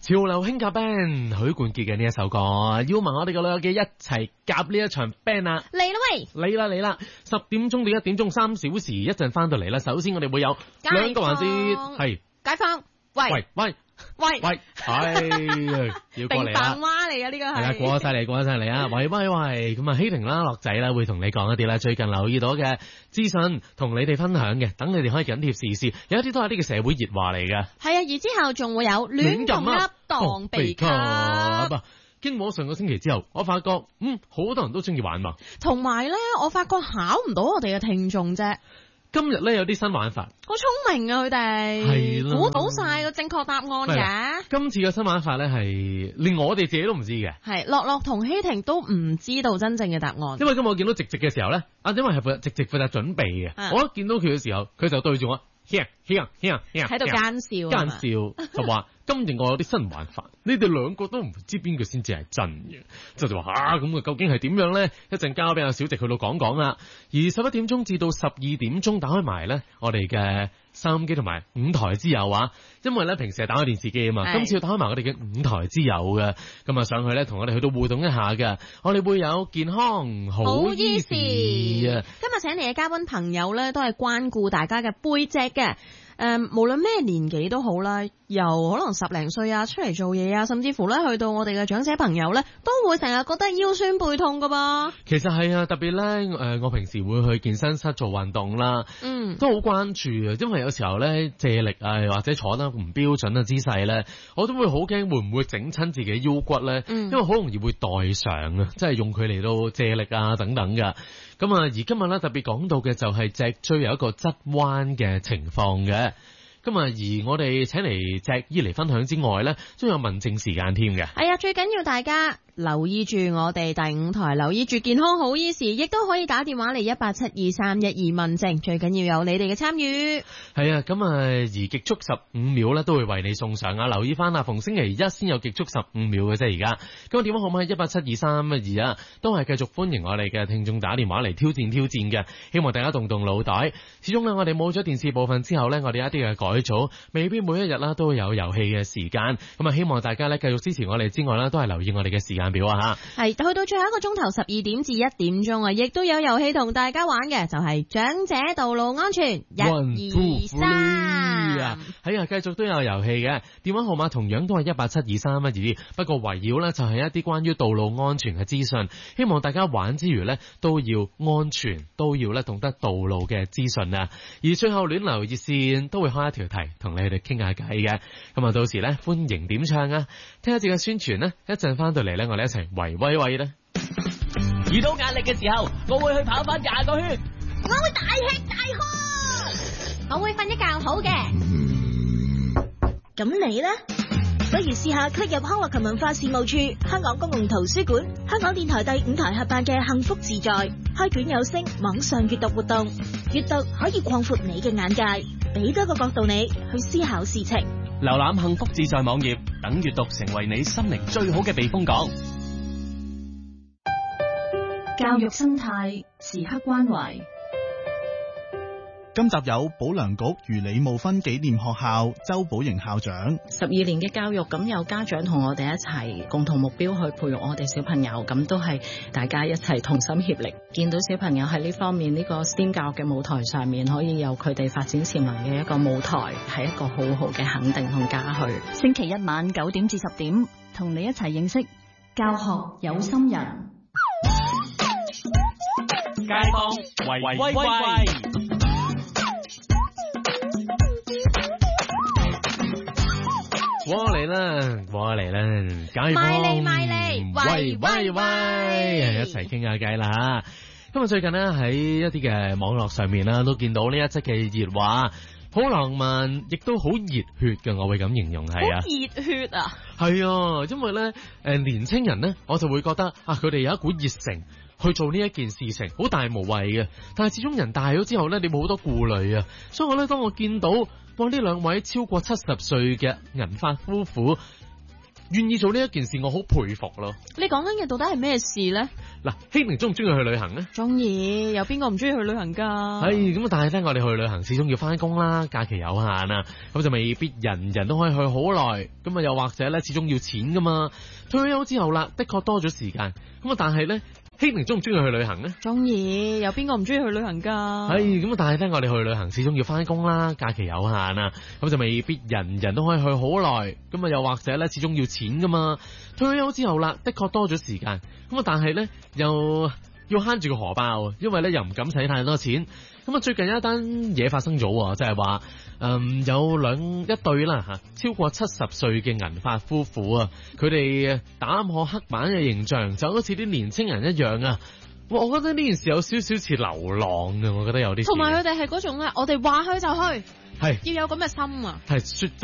潮流興夾 band 許冠傑嘅呢一首歌，要問我哋個女友記一齊夾呢一場 band 啊！ 嚟啦喂！ 嚟啦！10點鐘到1點鐘3小時，一陣翻到嚟啦。首先我哋會有兩個環節，係解放，喂， 係要過嚟啦！ 平凡話嚟嘅呢個係， 係啦，過晒嚟啊！喂，咁啊，希婷啦、樂仔啦，會同你講一啲咧最近留意到嘅資訊，同你哋分享嘅，等你哋可以緊貼時事。有一啲都係呢個社會熱話嚟嘅。 係啊，而之後仲會有亂咁噏當秘笈。 經過上個星期之後，我發覺好多人都中意玩嘛。 同埋咧，我發覺考唔到我哋嘅聽眾啫。 今日咧有啲新玩法， 好聰明啊！佢哋估到晒個正確答案嘅。 今次嘅新玩法咧係連我哋自己都唔知嘅。係樂樂同希婷都唔知道真正嘅答案。 因為今日我見到直嘅時候咧，因為係直負責準備嘅。我一見到佢嘅時候，佢就對住我喺度奸笑就話今日我有啲新玩法，你哋兩個都唔知邊個先至係真嘅，就話咁啊究竟係點樣咧？一陣交俾阿小直去到講啦。而11點鐘至到12點鐘打開埋咧我哋嘅收音機同埋5台之友啊，因為咧平時係打開電視機啊嘛，今次要打開埋我哋嘅5台之友嘅，咁啊上去咧同我哋去到互動一下嘅，我哋會有健康好醫事啊！ 今日請嚟嘅嘉賓朋友咧都係關顧大家嘅背脊嘅。無論咩年紀都好啦，由可能10零歲啊出嚟做嘢啊，甚至乎咧去到我哋嘅長者朋友咧，都會成日覺得腰酸背痛噶噃。 其實係啊，特別咧我平時會去健身室做運動啦，都好關注啊，因為有時候咧借力啊或者坐得唔標準嘅姿勢咧，我都會好驚會唔會整親自己腰骨咧，因為好容易會代償啊，即係用佢嚟到借力啊等等噶。咁啊，而今日咧特別講到嘅就係脊椎有一個側彎嘅情況嘅。咁啊，而我哋請嚟脊醫嚟分享之外咧，都有問症時間添嘅。 係啊，最緊要大家留意住我哋第5台，留意住健康好醫事，亦都可以打電話嚟1872312問症，最緊要有你哋嘅參與。係啊，咁啊，而極速15秒咧都會為你送上啊！留意翻啊，逢星期一先有極速15秒嘅啫，而家。咁電話號碼係1872312啊，都係繼續歡迎我哋嘅聽眾打電話嚟挑戰嘅，希望大家動腦袋。始終咧，我哋冇咗電視部分之後咧，我哋一啲嘅改組，未必每一日啦都有遊戲嘅時間。咁啊，希望大家咧繼續支持我哋之外啦，都係留意我哋嘅時間表啊吓。係去到最後一個鐘頭12點至1點鐘啊，亦都有遊戲同大家玩嘅，就係長者道路安全1、2、3 啊。係啊，繼續都有遊戲嘅，電話號碼同樣都係1872312，不過圍繞咧就係一啲關於道路安全嘅資訊，希望大家玩之餘咧都要安全，都要咧懂得道路嘅資訊啊。而最後暖流熱線都會開一條題同你哋傾下偈嘅，咁啊到時咧歡迎點唱啊，聽下自己嘅宣傳咧，一陣翻到嚟咧我哋一齊圍威咧。 遇到壓力嘅時候，我會去跑翻20個圈， 我會大吃大喝，我會瞓一覺好嘅。咁你呢？不如試下click入康樂及文化事務處、香港公共圖書館、香港電台第5台合辦嘅幸福自在開卷有聲網上閱讀活動，閱讀可以擴闊你嘅眼界，俾多個角度你去思考事情。 瀏覽幸福自在網頁，等閱讀成為你心靈最好嘅避風港。 教育生態時刻關懷。 今集有保良局余李慕芬紀念學校周寶瑩校長。 12年嘅教育，咁有家長同我哋一齊共同目標去培育我哋小朋友，咁都係大家一齊同心協力。見到小朋友喺呢方面呢個 STEM 教育嘅舞台上面，可以有佢哋發展潛能嘅一個舞台，係一個好好嘅肯定同嘉許。 星期一晚9點至10點，同你一齊認識教學有心人。 街坊圍威喂。 我嚟啦，街坊賣嚟， 喂，一齊傾下偈啦吓。今日最近咧喺一啲嘅網絡上面啦，都見到呢一則嘅熱話，好浪漫，亦都好熱血嘅，我會咁形容係啊。 熱血啊！ 係啊，因為咧年青人咧，我就會覺得啊，佢哋有一股熱誠去做呢一件事情，好大無畏嘅。但係始終人大咗之後咧，你冇好多顧慮啊。所以我咧，當我見到呢兩位超過70歲嘅銀髮夫婦願意做呢一件事，我好佩服咯。 你講緊嘅到底係咩事呢？ 嗱，希明中唔中意去旅行咧？ 中意，有邊個唔中意去旅行噶？ 咁但係咧，我哋去旅行始終要翻工啦，假期有限啊，咁就未必人人都可以去好耐，咁啊又或者咧，始終要錢噶嘛。退休之後啦，的確多咗時間，咁啊但係咧，希明中唔中意去旅行咧？ 中意，有邊個唔中意去旅行噶？ 咁但係咧，我哋去旅行始終要翻工啦，假期有限啊，咁就未必人人都可以去好耐，咁啊又或者咧，始終要錢噶嘛。退休之後啦，的確多咗時間，咁啊但係咧又要慳住個荷包，因為咧又唔敢使太多錢。咁啊最近有一單嘢發生咗，即係話有一對啦吓，超過70歲嘅銀髮夫婦啊，佢哋打破黑板嘅形象，就好似啲年青人一樣啊。我覺得呢件事有少少似流浪嘅，我覺得有啲。 同埋佢哋係嗰種咧，我哋話去就去， 係要有咁嘅心啊。 係說